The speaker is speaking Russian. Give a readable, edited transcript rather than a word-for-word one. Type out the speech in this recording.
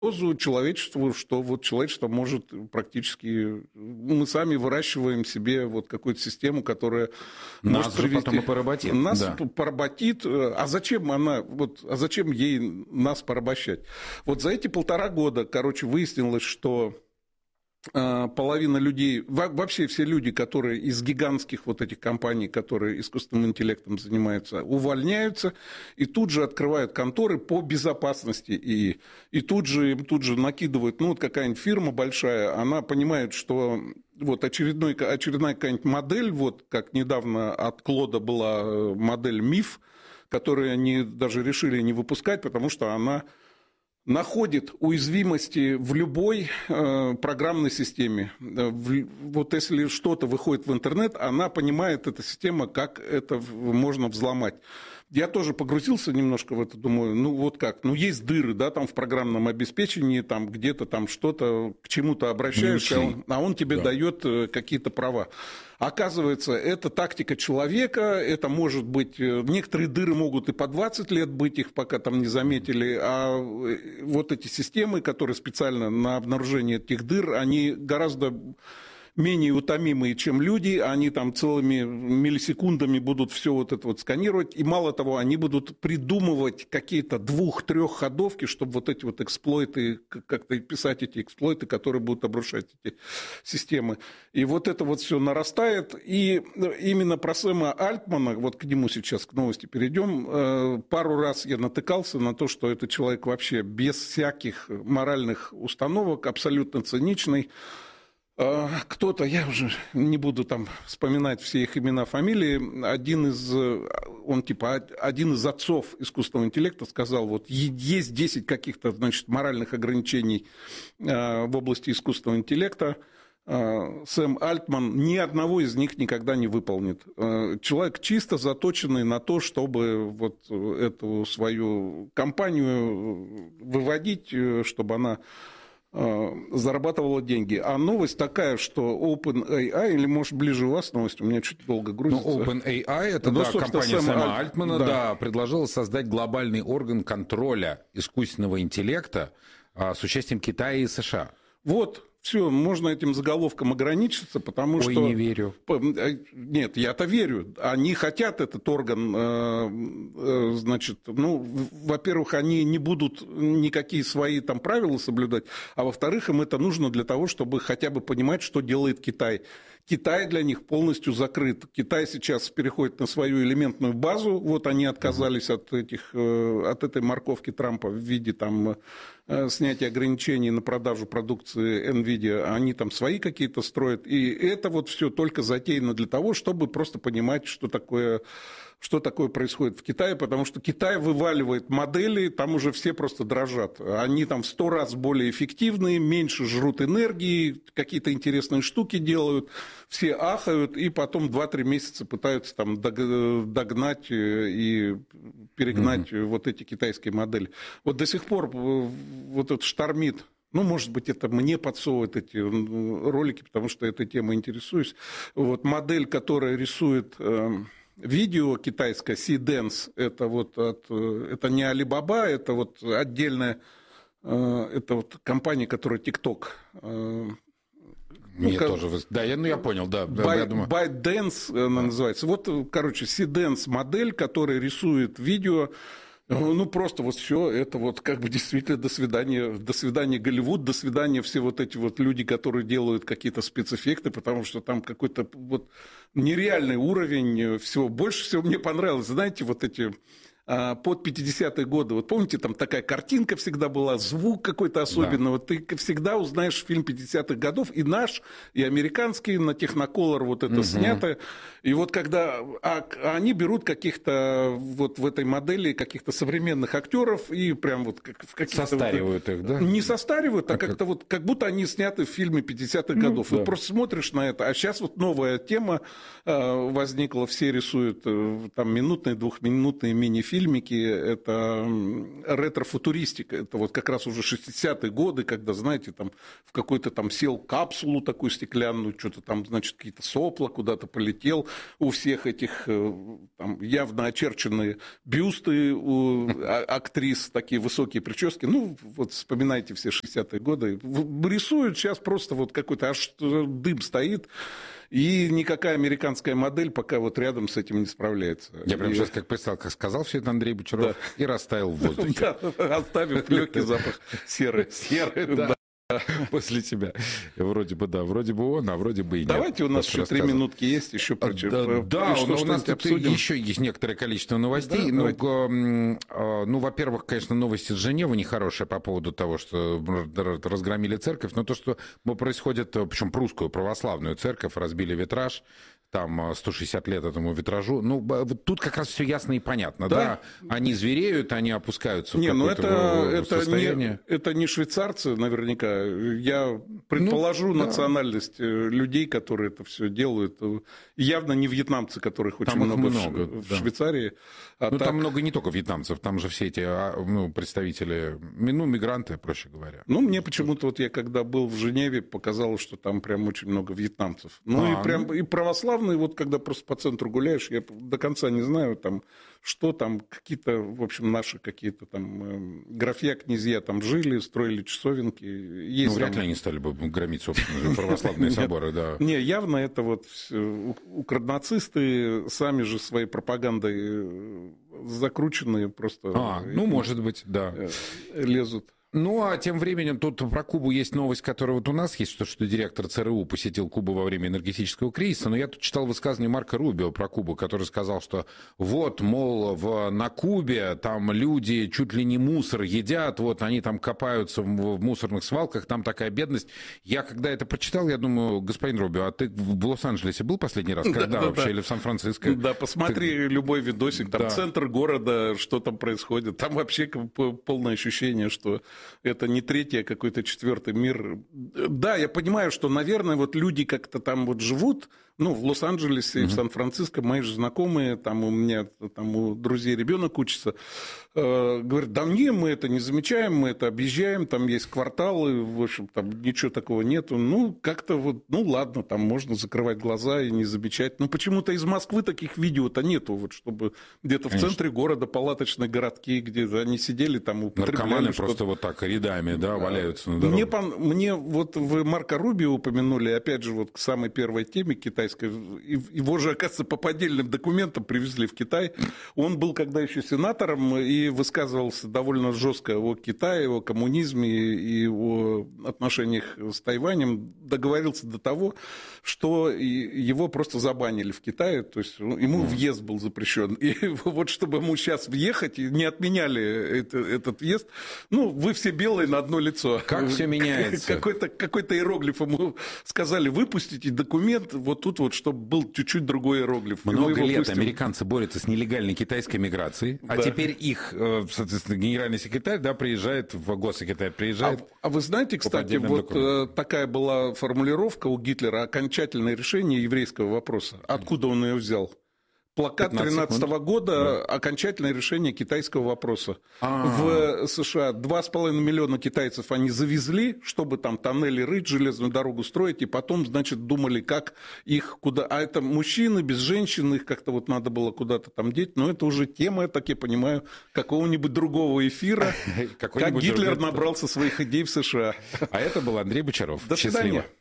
угрозу человечеству, что вот человечество может практически... Мы сами выращиваем себе вот какую-то систему, которая нас может же привести... потом и поработит. Нас поработит. А зачем она... Вот, а зачем ей нас порабощать? Вот за эти 1,5 года, короче, выяснилось, что... половина людей, вообще все люди, которые из гигантских вот этих компаний, которые искусственным интеллектом занимаются, увольняются и тут же открывают конторы по безопасности. И тут же накидывают, ну вот какая-нибудь фирма большая, она понимает, что вот очередная какая-нибудь модель, вот как недавно от Клода была модель МИФ, которую они даже решили не выпускать, потому что она находит уязвимости в любой программной системе. Вот если что-то выходит в интернет, она понимает, эта система, как это можно взломать. Я тоже погрузился немножко в это, думаю, ну вот как, ну есть дыры, да, там в программном обеспечении, там где-то там что-то, к чему-то обращаешься, а он тебе дает какие-то права. Оказывается, это тактика человека, это может быть, некоторые дыры могут и по 20 лет быть, их пока там не заметили, а вот эти системы, которые специально на обнаружение этих дыр, они гораздо менее утомимые, чем люди, они там целыми миллисекундами будут все вот это вот сканировать, и мало того, они будут придумывать какие-то 2-3 ходовки, чтобы вот эти вот эксплойты, как-то писать эти эксплойты, которые будут обрушать эти системы. И вот это вот все нарастает, и именно про Сэма Альтмана, вот к нему сейчас, к новости перейдем, пару раз я натыкался на то, что этот человек вообще без всяких моральных установок, абсолютно циничный. Кто-то, я уже не буду там вспоминать все их имена, фамилии, один из отцов искусственного интеллекта сказал, вот есть 10 каких-то, значит, моральных ограничений в области искусственного интеллекта, Сэм Альтман ни одного из них никогда не выполнит. Человек чисто заточенный на то, чтобы вот эту свою компанию выводить, чтобы она зарабатывала деньги. А новость такая, что OpenAI, или, может, ближе у вас новость, у меня чуть долго грузится. Ну, OpenAI, это компания Сэма Альтмана, предложила создать глобальный орган контроля искусственного интеллекта с участием Китая и США. Вот. Все, можно этим заголовком ограничиться, потому что... Ой, не верю. Нет, я-то верю. Они хотят этот орган, значит, ну, во-первых, они не будут никакие свои там правила соблюдать, а во-вторых, им это нужно для того, чтобы хотя бы понимать, что делает Китай. Китай для них полностью закрыт. Китай сейчас переходит на свою элементную базу. Вот они отказались от этой морковки Трампа в виде там снятия ограничений на продажу продукции NVIDIA. Они там свои какие-то строят. И это вот все только затеяно для того, чтобы просто понимать, что такое происходит в Китае, потому что Китай вываливает модели, там уже все просто дрожат. Они там в 100 раз более эффективные, меньше жрут энергии, какие-то интересные штуки делают, все ахают, и потом 2-3 месяца пытаются там догнать и перегнать вот эти китайские модели. Вот до сих пор вот это штормит. Ну, может быть, это мне подсовывают эти ролики, потому что этой темой интересуюсь. Вот модель, которая рисует... Видео китайское Seedance, это не Alibaba, это вот отдельная, это вот компания, которая TikTok. Я понял, да. ByteDance она называется. Вот, короче, Seedance модель, которая рисует видео. Ну, просто вот все это вот как бы действительно до свидания Голливуд, до свидания все вот эти вот люди, которые делают какие-то спецэффекты, потому что там какой-то вот нереальный уровень всего. Больше всего мне понравилось, знаете, вот эти под 50-е годы. Вот помните, там такая картинка всегда была, звук какой-то особенный. Да. Вот ты всегда узнаешь фильм 50-х годов, и наш, и американский, на Technicolor вот это снято. И вот когда они берут каких-то вот в этой модели каких-то современных актеров и прям вот в каких-то... Состаривают их, да? Не состаривают, а как-то вот, как будто они сняты в фильме 50-х годов. Да. Вот просто смотришь на это. А сейчас вот новая тема возникла, все рисуют там минутные, двухминутные мини-фильмы. фильмики, это ретро-футуристика. Это вот как раз уже 60-е годы, когда, знаете, там в какой-то там сел капсулу такую стеклянную, что-то там, значит, какие-то сопла, куда-то полетел. У всех этих там, явно очерченные бюсты у актрис, такие высокие прически. Ну, вот вспоминайте все 60-е годы. Рисуют сейчас просто вот какой-то аж дым стоит. И никакая американская модель пока вот рядом с этим не справляется. Я прям сейчас как представил, как сказал все это Андрей Бочаров, и растаял в воздухе. Да, оставив легкий запах серы. Серы, да. После тебя. Вроде бы да, вроде бы он, а вроде бы и нет. Давайте, у нас еще 3 минутки есть, еще да, у нас тут еще есть некоторое количество новостей. Да, ну, во-первых, конечно, новости из Женевы нехорошие по поводу того, что разгромили церковь, но то, что происходит, причем прусскую православную церковь, разбили витраж, там 160 лет этому витражу. Ну, тут как раз все ясно и понятно. Да, они звереют, они опускаются в какое-то состояние. Это не швейцарцы, наверняка. Я предположу национальность людей, которые это все делают. Явно не вьетнамцы, которых очень много в Швейцарии. Там много не только вьетнамцев, там же все эти представители, мигранты, проще говоря. Ну, мне почему-то, вот я когда был в Женеве, показалось, что там прям очень много вьетнамцев. И православные. Вот когда просто по центру гуляешь, я до конца не знаю, там, что там, какие-то, в общем, наши какие-то там графья, князья там жили, строили часовенки. Есть вряд ли они стали бы громить, собственно, православные соборы, да. Не, явно это вот нацисты сами же своей пропагандой закрученные просто... может быть, да. Лезут. Ну, а тем временем тут про Кубу есть новость, которая вот у нас есть, что директор ЦРУ посетил Кубу во время энергетического кризиса, но я тут читал высказывание Марко Рубио про Кубу, который сказал, что вот, мол, на Кубе там люди чуть ли не мусор едят, вот они там копаются в мусорных свалках, там такая бедность. Я когда это прочитал, я думаю, господин Рубио, а ты в Лос-Анджелесе был последний раз? Когда вообще? Или в Сан-Франциско? Да, посмотри любой видосик, там центр города, что там происходит, там вообще полное ощущение, что... Это не третий, а какой-то четвертый мир. Да, я понимаю, что, наверное, вот люди как-то там вот живут, ну, в Лос-Анджелесе и в Сан-Франциско, мои же знакомые, там у меня, там у друзей ребенок учится, говорят, да не, мы это не замечаем, мы это объезжаем, там есть кварталы, в общем, там ничего такого нету. Ну, как-то вот, ну, ладно, там можно закрывать глаза и не замечать. Но почему-то из Москвы таких видео-то нету, вот, чтобы где-то в центре города палаточные городки, где они сидели, там употребляли. Наркоманы просто вот так рядами, да, валяются на дороге. Мне вот вы Марко Рубио упомянули, опять же, вот к самой первой теме китайской. Его же, оказывается, по поддельным документам привезли в Китай. Он был когда еще сенатором и высказывался довольно жестко о Китае, о коммунизме и о отношениях с Тайванем. Договорился до того, что его просто забанили в Китае. То есть ему въезд был запрещен. И вот чтобы ему сейчас въехать, не отменяли этот въезд, ну, вы все белые на одно лицо. Как все меняется. Какой-то иероглиф ему сказали, выпустите документ, вот тут вот, чтобы был чуть-чуть другой иероглиф. Много лет американцы борются с нелегальной китайской миграцией, а теперь их, соответственно, генеральный секретарь, да, приезжает, в госсекретарь приезжает. А вы знаете, кстати, вот такая была формулировка у Гитлера, окончательное решение еврейского вопроса. Откуда он ее взял? Плакат 2013 года, окончательное решение китайского вопроса. В США 2,5 миллиона китайцев они завезли, чтобы там тоннели рыть, железную дорогу строить, и потом, значит, думали, как их куда... А это мужчины без женщин, их как-то вот надо было куда-то там деть, но это уже тема, я так и понимаю, какого-нибудь другого эфира, как Гитлер набрался своих идей в США. А это был Андрей Бочаров. До свидания.